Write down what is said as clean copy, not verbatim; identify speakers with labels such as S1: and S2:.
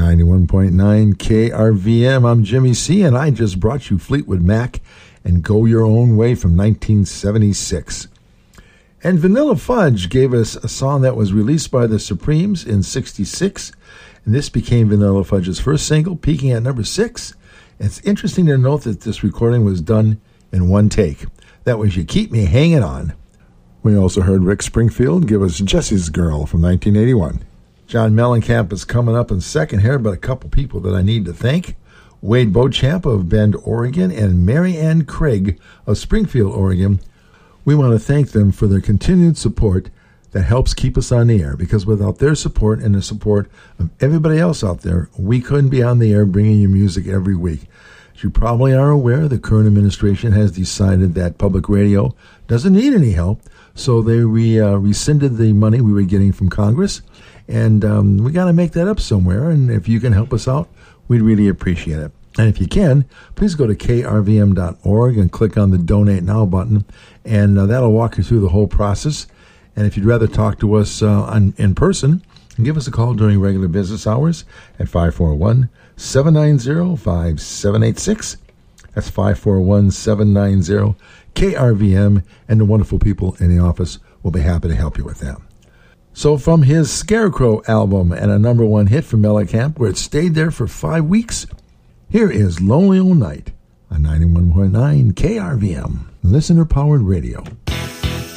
S1: 91.9 KRVM. I'm Jimmy C, and I just brought you Fleetwood Mac and Go Your Own Way from 1976. And Vanilla Fudge gave us a song that was released by the Supremes in 66, and this became Vanilla Fudge's first single, peaking at number 6. It's interesting to note that this recording was done in one take. That was You Keep Me Hanging On. We also heard Rick Springfield give us Jesse's Girl from 1981. John Mellencamp is coming up in second here, but a couple people that I need to thank. Wade Beauchamp of Bend, Oregon, and Mary Ann Craig of Springfield, Oregon. We want to thank them for their continued support that helps keep us on the air, because without their support and the support of everybody else out there, we couldn't be on the air bringing you music every week. As you probably are aware, the current administration has decided that public radio doesn't need any help, so they rescinded the money we were getting from Congress, and we got to make that up somewhere, and if you can help us out, we'd really appreciate it. And if you can, please go to krvm.org and click on the Donate Now button, and that'll walk you through the whole process. And if you'd rather talk to us in person, give us a call during regular business hours at 541-790-5786. That's 541-790-KRVM, and the wonderful people in the office will be happy to help you with that. So from his Scarecrow album and a number one hit from Mellencamp, where it stayed there for 5 weeks, here is Lonely Old Night on 91.9 KRVM, listener-powered radio.